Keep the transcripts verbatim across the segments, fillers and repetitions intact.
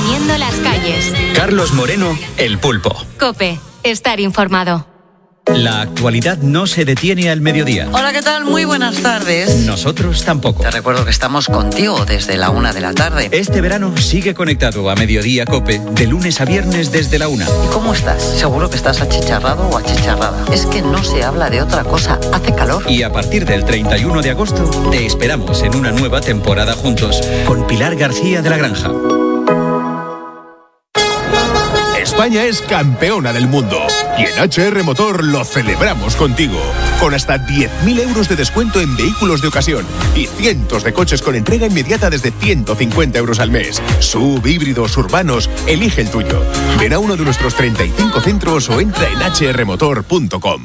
Poniendo las calles. Carlos Moreno, El Pulpo. COPE. Estar informado. La actualidad no se detiene al mediodía. Hola, ¿qué tal? Muy buenas tardes. Nosotros tampoco. Te recuerdo que estamos contigo desde la una de la tarde. Este verano sigue conectado a Mediodía COPE, de lunes a viernes desde la una. ¿Y cómo estás? Seguro que estás achicharrado o achicharrada. Es que no se habla de otra cosa. Hace calor. Y a partir del treinta y uno de agosto, te esperamos en una nueva temporada juntos, con Pilar García de la Granja. España es campeona del mundo y en H R Motor lo celebramos contigo, con hasta diez mil euros de descuento en vehículos de ocasión y cientos de coches con entrega inmediata desde ciento cincuenta euros al mes. Sub, híbridos, urbanos, elige el tuyo. Ven a uno de nuestros treinta y cinco centros o entra en h r motor punto com.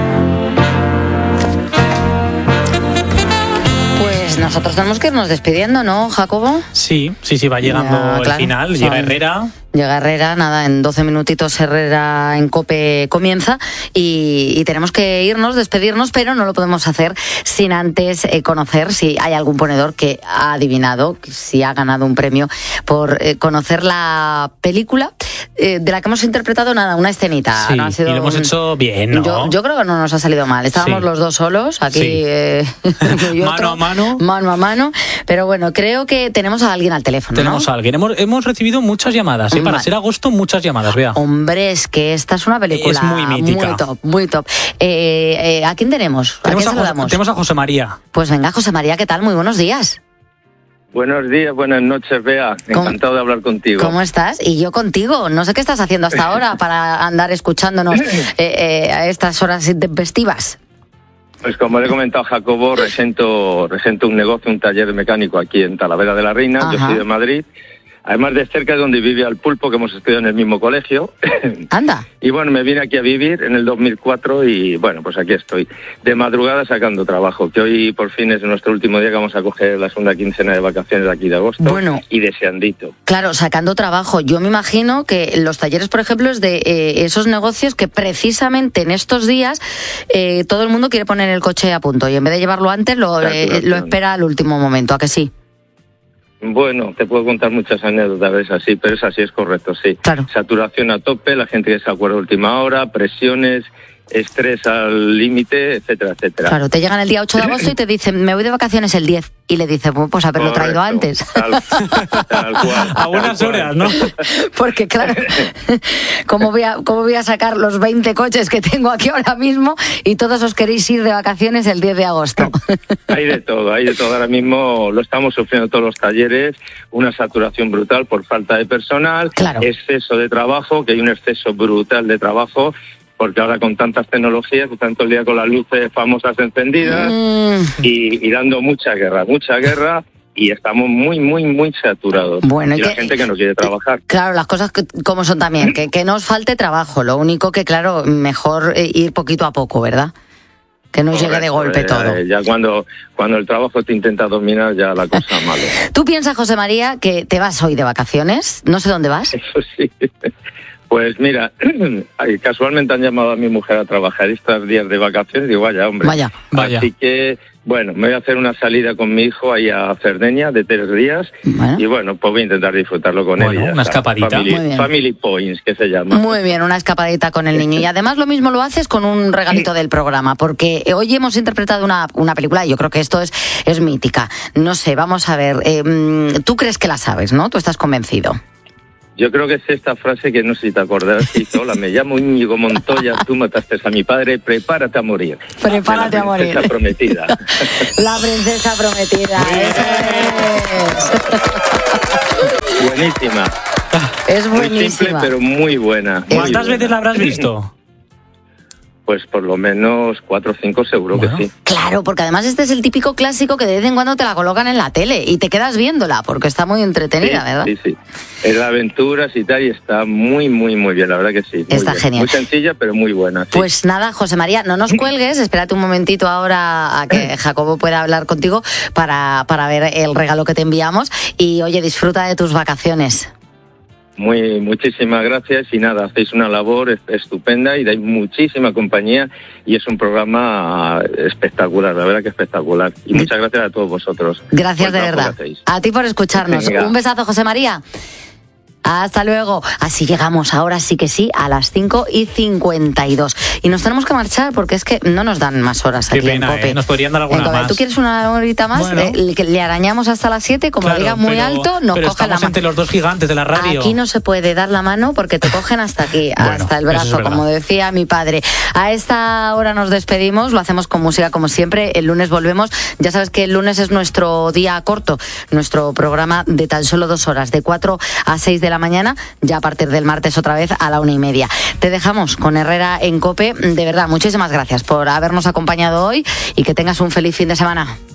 Pues nosotros tenemos que irnos despidiendo, ¿no, Jacobo? Sí, sí, sí, va llegando Ya, el claro, final, son- llega Herrera. Llega Herrera, nada, en doce minutitos Herrera en COPE comienza y, y tenemos que irnos, despedirnos, pero no lo podemos hacer sin antes eh, conocer si hay algún ponedor que ha adivinado, si ha ganado un premio por eh, conocer la película eh, de la que hemos interpretado, nada, una escenita. Sí, ¿no? Ha sido y lo hemos un- hecho bien, ¿no? Yo, yo creo que no nos ha salido mal. Estábamos Sí. los dos solos, aquí Sí. eh, y Mano otro, a mano. mano a mano, pero bueno, creo que tenemos a alguien al teléfono, Tenemos ¿no? a alguien. Hemos, hemos recibido muchas llamadas, ¿eh? Para Vale. ser agosto, muchas llamadas, vea. Hombre, es que esta es una película Es muy mítica. muy top, muy top. Eh, eh, ¿A quién tenemos? ¿A Tenemos quién a, José, saludamos? tenemos a José María. Pues venga, José María, ¿qué tal? Muy buenos días. Buenos días, buenas noches, Bea. Encantado de hablar contigo. ¿Cómo estás? Y yo contigo. No sé qué estás haciendo hasta ahora para andar escuchándonos eh, eh, a estas horas intempestivas. Pues como le he comentado a Jacobo, resento, resento un negocio, un taller mecánico aquí en Talavera de la Reina. Yo Ajá. soy de Madrid. Además de cerca es donde vive al Pulpo, que hemos estudiado en el mismo colegio. Anda. Y bueno, me vine aquí a vivir en el dos mil cuatro y bueno, pues aquí estoy. De madrugada sacando trabajo, que hoy por fin es nuestro último día que vamos a coger la segunda quincena de vacaciones de aquí de agosto. Bueno. Y deseandito. Claro, sacando trabajo. Yo me imagino que los talleres, por ejemplo, es de eh, esos negocios que precisamente en estos días eh, todo el mundo quiere poner el coche a punto y en vez de llevarlo antes lo, eh, Saturación. lo espera al último momento, ¿a que sí? Bueno, te puedo contar muchas anécdotas, es así, pero es así, es correcto, sí. Claro. Saturación a tope, la gente que se acuerda a última hora, presiones, estrés al límite, etcétera, etcétera. Claro, te llegan el día ocho de agosto y te dicen, me voy de vacaciones el diez. Y le dices, bueno, pues haberlo traído Correcto, antes. Tal, tal cual. A buenas tal cual. horas, ¿no? Porque claro, ¿cómo voy, a, ¿cómo voy a sacar los veinte coches que tengo aquí ahora mismo y todos os queréis ir de vacaciones el diez de agosto? Hay de todo, hay de todo. Ahora mismo lo estamos sufriendo todos los talleres, una saturación brutal por falta de personal, Claro. exceso de trabajo, que hay un exceso brutal de trabajo, porque ahora con tantas tecnologías, están todo el día con las luces famosas encendidas Mm, y, y dando mucha guerra, mucha guerra, y estamos muy, muy, muy saturados. Bueno, y y la que- gente que no quiere trabajar. claro, las cosas que, como son también, que, que no os falte trabajo. Lo único que, claro, mejor eh, ir poquito a poco, ¿verdad? Que no os llegue de Correcto, golpe eh, todo. Ya cuando, cuando el trabajo te intenta dominar, ya la cosa es malo. ¿Tú piensas, José María, que te vas hoy de vacaciones? No sé dónde vas. Eso sí. Pues mira, ay, casualmente han llamado a mi mujer a trabajar estos días de vacaciones. Digo, vaya, hombre. Vaya. Vaya. Así que, bueno, me voy a hacer una salida con mi hijo ahí a Cerdeña de tres días. Bueno. Y bueno, pues voy a intentar disfrutarlo con él. Bueno, y ya una está. escapadita. Muy bien. Family, family Points, que se llama. Muy bien, una escapadita con el niño. Y además lo mismo lo haces con un regalito del programa, porque hoy hemos interpretado una, una película, y yo creo que esto es, es mítica. No sé, vamos a ver. Eh, tú crees que la sabes, ¿no? Tú estás convencido. Yo creo que es esta frase que no sé si te acordarás. Dice, hola, me llamo Íñigo Montoya, tú mataste a mi padre, prepárate a morir. Prepárate La a morir. princesa prometida. La princesa prometida. Eso Buenísima. es. Es Muy simple, buenísima. pero muy buena. muy ¿Cuántas buena. veces la habrás visto? Pues por lo menos cuatro o cinco seguro Bueno. que sí. Claro, porque además este es el típico clásico que de vez en cuando te la colocan en la tele y te quedas viéndola porque está muy entretenida, sí, ¿verdad? Sí, sí. Es de aventuras y tal y está muy, muy, muy bien, la verdad que sí. muy Está bien. genial. Muy sencilla, pero muy buena. Sí. Pues nada, José María, no nos cuelgues, espérate un momentito ahora a que Jacobo pueda hablar contigo para, para ver el regalo que te enviamos y oye, disfruta de tus vacaciones. Muy, muchísimas gracias y nada, hacéis una labor est- estupenda y dais muchísima compañía y es un programa espectacular, la verdad que espectacular. Y muchas gracias a todos vosotros. Gracias por de el trabajo verdad. que hacéis. A ti por escucharnos. Venga. Un besazo, José María. Hasta luego. Así llegamos ahora sí que sí a las cinco y cincuenta y dos. Y nos tenemos que marchar porque es que no nos dan más horas Qué aquí pena, en COPE. ¿eh? Nos podrían dar alguna En COPE. más. ¿Tú quieres una horita más? Bueno. Eh, le, le arañamos hasta las siete, como Claro, digas muy pero- alto, nos pero cogen la estamos mano. entre los dos gigantes de la radio. Aquí no se puede dar la mano porque te cogen hasta aquí, Bueno, hasta el eso es brazo, verdad. como decía mi padre. A esta hora nos despedimos, lo hacemos con música como siempre. El lunes volvemos. Ya sabes que el lunes es nuestro día corto, nuestro programa de tan solo dos horas, de cuatro a seis de la mañana, ya a partir del martes otra vez a la una y media. Te dejamos con Herrera en COPE. De verdad, muchísimas gracias por habernos acompañado hoy y que tengas un feliz fin de semana.